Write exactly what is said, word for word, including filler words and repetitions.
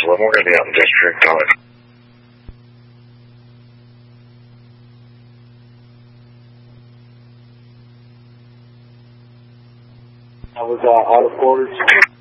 We're going to be out in district on it. I was uh, out of quarters.